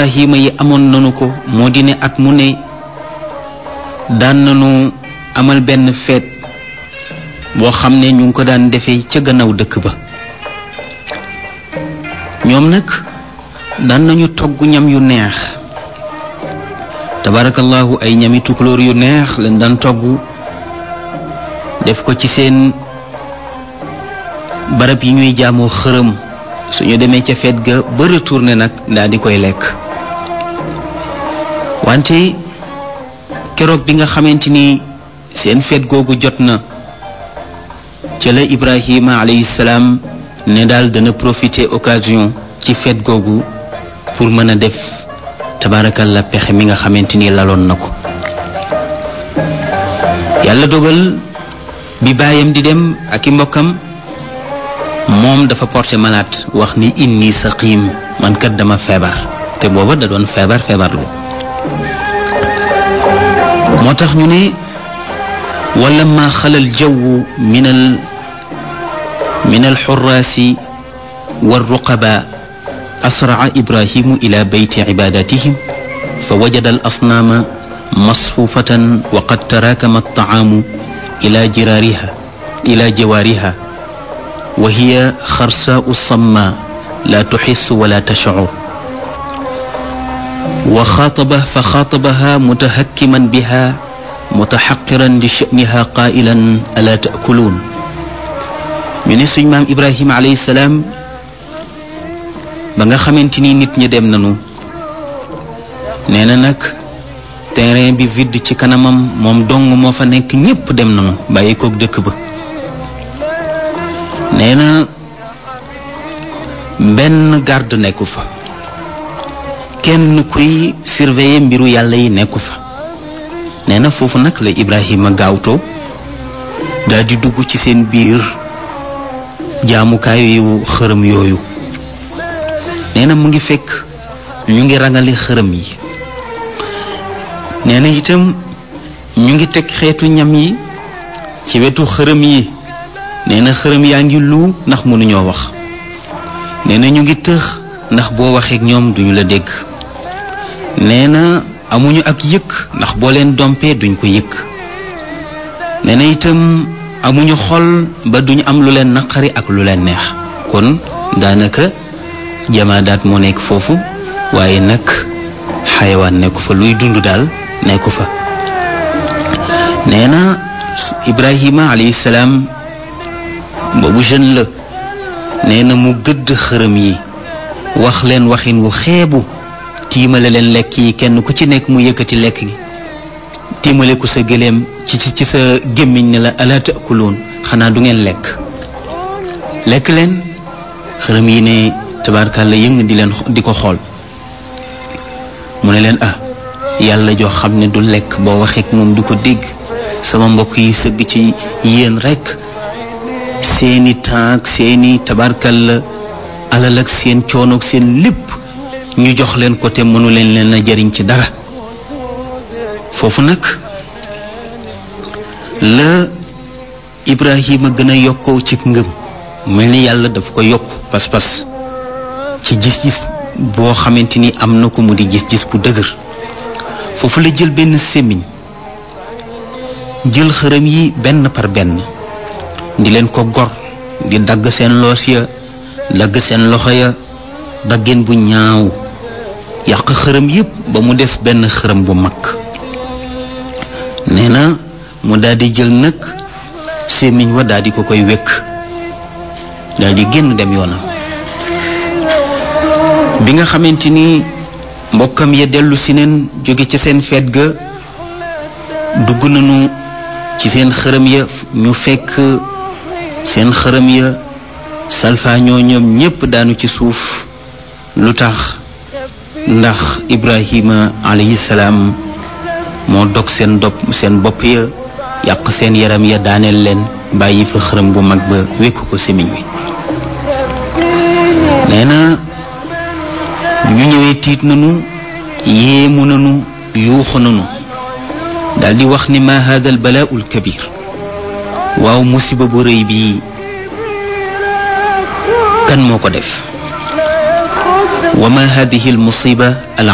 Ibrahima yi amoon nanu ko moo di ne at mu ne daan nanu amal benn feet boo xam ne ñu ngi ko daan defee ca gannaaw dëkk ba. ñoom nag daan nañu togg ñam yu neex tabarakallahu, ay ñami tukulóor yu neex leen daan togg def ko ci seen barab yi ñuy jaamoo xërëm. suñu demee ca feet ga ba retourné nag daal di koy lekk. wante keroog bi nga xamante ni seen feet googu jot na ca la Ibrahima alayhi salaam ne daal dana profiter occasion ci feet googu pour mën a def tabaarakalla pexe mi nga xamante ni laloon na ko. yàlla dogal bi baayam di dem ak i mbokkam moom dafa porté malade wax ni inni saqim, man kat dama feebar, te booba da doon feebarlu. moo tax ñu ne wala ma xalal jawwu min al xurraasi والرقباء أسرع إبراهيم إلى بيت عباداتهم فوجد الأصنام مصفوفة وقد تراكم الطعام إلى جوارها وهي خرساء الصماء لا تحس ولا تشعر فخاطبها متهكما بها متحقرا لشأنها قائلا ألا تأكلون. من سيدنا مام إبراهيم عليه السلام ba nga xamante ni nit ñi dem nañu nee na nag terrain bi vide ci kanamam moom dong moo fa nekk, ñépp dem nañu bàyyi koog dëkk ba. nee na benn garde nekku fa, kenn kuy surveiller mbiru yàlla yi nekku fa. nee na foofu nag la Ibrahima gaawtoo daal di dugg ci seen biir jaamukaay yu xërëm yooyu. nee na mu ngi fekk ñu ngi rangale xërëm yi. nee na itam ñu ngi teg xeetu ñam yi ci wetu xërëm yi. nee na xërëm yaa ngi lu ndax mënuñoo wax. nee na ñu ngi tëx ndax boo waxeek ñoom duñu la dégg. nee na amuñu ak yëkk ndax boo leen dompee duñ ko yëkk. nee na itam amuñu xol ba duñu am lu leen naqari ak lu leen neex. kon daanaka jamaadaat moo nekk foofu, waaye nag xayawaan nekku fa, luy dund daal nekku fa. nee na Ibrahima alayhi salaam boobu jeune la. nee na mu gëdd xërëm yi wax leen waxin wu xeebu, tiimale leen lekk yi, kenn ku ci nekk mu yëkkati lekk gi tiimale ko sa gëléem ci sa gémmiñ ne la ala taakuluun, xanaa du ngeen lekk leen. xërëm yi ne tabaarkalla yëng di ko xool. mu ne leen yàlla joo xam ne du lekk boo waxeek moom du ko dégg, sama mbokk yi sëgg ci yéen rekk seeni tànk seeni tabaarkalla alal ak seen coono ak seen lépp ñu jox leen ko te mënu leen a jariñ ci dara. foofu nag la Ibrahima gën a yokkoo ci ngëm, mel ni yàlla daf ko yokk pas-pas ci gis-gis boo xamante ni am na ko, mu di gis-gis bu dëgër. foofu la jël benn sémmiñ jël xërëm yi benn par benn di leen ko gor, di dagg seen loos ya, dagg seen loxo ya, daggeen bu ñaaw, yàq xërëm yépp ba mu des benn xërëm bu mag. nee na mu daal di jël nag sémmiñ wa daal di ko koy wekk, daal di génn dem yoonam. bi nga xamante ni mbokkam ya dellu si neen jóge ci seen feet ga, dugg nañu ci seen xërëm ya, ñu fekk seen xërëm ya salfaañoo ñoom ñépp daanu ci suuf. lu tax? ndax Ibrahima alayhi salaam moo dog seen bopp ya, yàq seen yaram ya, daaneel leen, bàyyi fa xërëm bu mag ba wekk ko semiñ wi. nee na ñu ñëwee tiit nañu, yéemu nañu, yuuxu nañu, daal di wax ni ma hada al balaa al kabir, waaw musiba bu rëy bii kan moo ko def? wa ma hadihi al musiba al